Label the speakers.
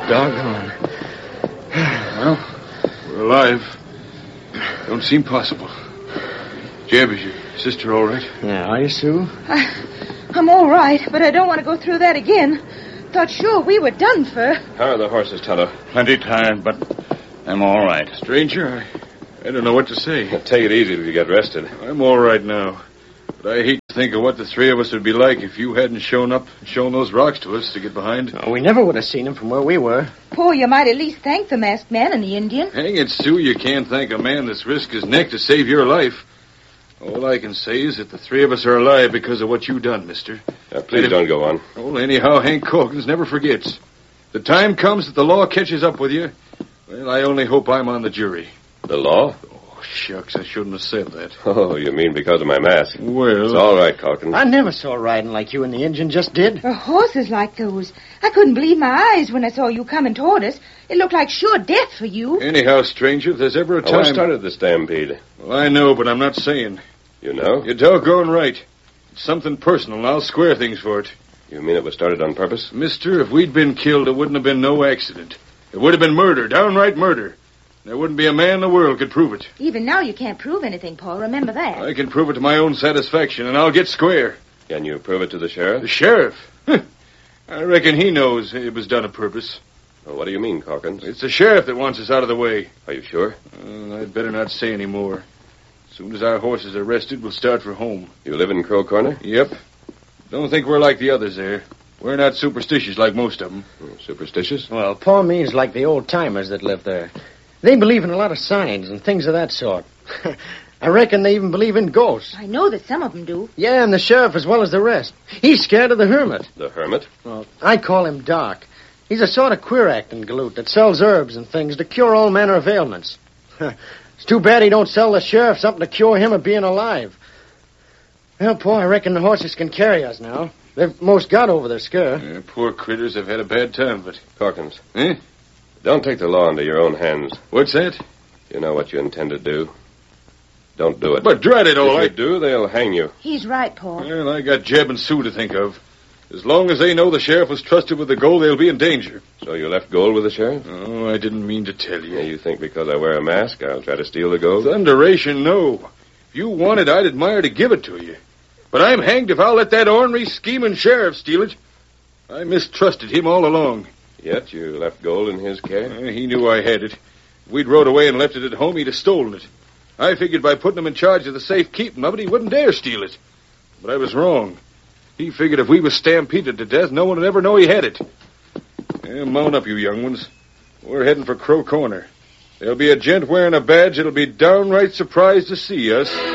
Speaker 1: Doggone.
Speaker 2: Well, we're alive. Don't seem possible. Jeb, is your sister all right?
Speaker 1: Yeah, are you, Sue?
Speaker 3: I'm all right, but I don't want to go through that again. Thought sure we were done for.
Speaker 4: How are the horses, Tonto?
Speaker 5: Plenty tired, but I'm all right.
Speaker 2: Stranger, I don't know what to say.
Speaker 4: Take it easy till you get rested.
Speaker 2: I'm all right now. But I hate to think of what the three of us would be like if you hadn't shown up and shown those rocks to us to get behind.
Speaker 1: Oh, we never would have seen him from where we were.
Speaker 3: Paul, you might at least thank the masked man and the Indian.
Speaker 2: Hang it, Sue, you can't thank a man that's risked his neck to save your life. All I can say is that the three of us are alive because of what you done, mister.
Speaker 4: Please don't go on.
Speaker 2: Well, anyhow, Hank Calkins never forgets. The time comes that the law catches up with you. Well, I only hope I'm on the jury.
Speaker 4: The law?
Speaker 2: Oh, shucks, I shouldn't have said that.
Speaker 4: Oh, you mean because of my mask?
Speaker 2: Well...
Speaker 4: It's all right, Calkins.
Speaker 1: I never saw riding like you and the Indian just did.
Speaker 3: Horses like those. I couldn't believe my eyes when I saw you coming toward us. It looked like sure death for you.
Speaker 2: Anyhow, stranger, if there's ever a time...
Speaker 4: What started the stampede?
Speaker 2: Well, I know, but I'm not saying.
Speaker 4: You know?
Speaker 2: You're doggone right. It's something personal, and I'll square things for it.
Speaker 4: You mean it was started on purpose?
Speaker 2: Mister, if we'd been killed, it wouldn't have been no accident. It would have been murder, downright murder. There wouldn't be a man in the world could prove it.
Speaker 3: Even now you can't prove anything, Paul. Remember that.
Speaker 2: I can prove it to my own satisfaction, and I'll get square.
Speaker 4: Can you prove it to the sheriff?
Speaker 2: The sheriff? I reckon he knows it was done on purpose.
Speaker 4: Well, what do you mean, Calkins?
Speaker 2: It's the sheriff that wants us out of the way.
Speaker 4: Are you sure?
Speaker 2: I'd better not say any more. As soon as our horses are rested, we'll start for home.
Speaker 4: You live in Crow Corner?
Speaker 2: Yep. Don't think we're like the others there. We're not superstitious like most of them.
Speaker 4: Superstitious?
Speaker 1: Well, Paul means like the old-timers that live there. They believe in a lot of signs and things of that sort. I reckon they even believe in ghosts.
Speaker 3: I know that some of them do.
Speaker 1: Yeah, and the sheriff as well as the rest. He's scared of the hermit.
Speaker 4: The hermit?
Speaker 1: Well, I call him Doc. He's a sort of queer-acting galoot that sells herbs and things to cure all manner of ailments. It's too bad he don't sell the sheriff something to cure him of being alive. Well, Paul, I reckon the horses can carry us now. They've most got over their scare.
Speaker 2: Yeah, poor critters have had a bad time of it.
Speaker 4: Calkins.
Speaker 2: Eh?
Speaker 4: Don't take the law into your own hands.
Speaker 2: What's that?
Speaker 4: You know what you intend to do. Don't do it.
Speaker 2: But drat it all,
Speaker 4: If you do, they'll hang you.
Speaker 3: He's right, Paul.
Speaker 2: Well, I got Jeb and Sue to think of. As long as they know the sheriff was trusted with the gold, they'll be in danger.
Speaker 4: So you left gold with the sheriff?
Speaker 2: Oh, I didn't mean to tell you.
Speaker 4: Yeah, you think because I wear a mask, I'll try to steal the gold?
Speaker 2: Thunderation, no. If you want it, I'd admire to give it to you. But I'm hanged if I'll let that ornery, scheming sheriff steal it. I mistrusted him all along.
Speaker 4: Yet you left gold in his care?
Speaker 2: He knew I had it. If we'd rode away and left it at home, he'd have stolen it. I figured by putting him in charge of the safekeeping of it, he wouldn't dare steal it. But I was wrong. He figured if we was stampeded to death, no one would ever know he had it. Mount up, you young ones. We're heading for Crow Corner. There'll be a gent wearing a badge that'll be downright surprised to see us.